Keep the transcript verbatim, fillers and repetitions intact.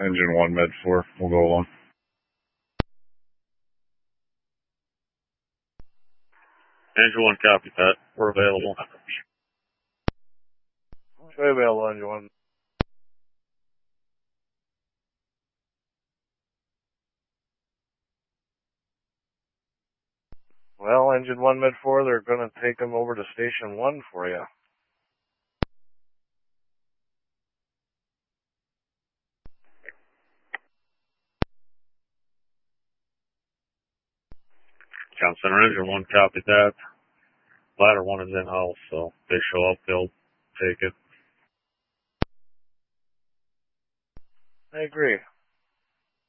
Engine one, Med four. We'll go along. Engine one, copy that. We're available. We're available, Engine one. Well, Engine one, Med four, they're going to take them over to Station one for you. Comm Center, Engine one, copy that. Ladder one is in-house, so if they show up, they'll take it. I agree.